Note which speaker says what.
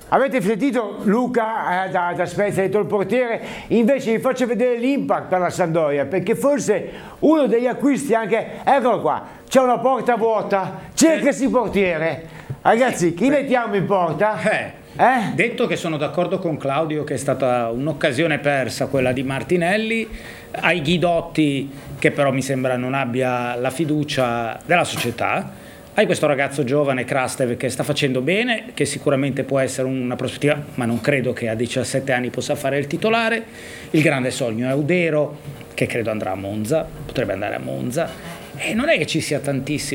Speaker 1: Avete sentito Luca da Spezia, ha detto il portiere, invece vi faccio vedere l'impact per la Sampdoria, perché forse uno degli acquisti anche, eccolo qua, c'è una porta vuota, cercasi portiere, ragazzi, chi mettiamo in porta?
Speaker 2: Detto che sono d'accordo con Claudio che è stata un'occasione persa quella di Martinelli, ai Ghidotti che però mi sembra non abbia la fiducia della società, hai questo ragazzo giovane Krastev che sta facendo bene, che sicuramente può essere una prospettiva, ma non credo che a 17 anni possa fare il titolare. Il grande sogno è Audero, che credo andrà a Monza, potrebbe andare a Monza, e non è che ci sia tantissimo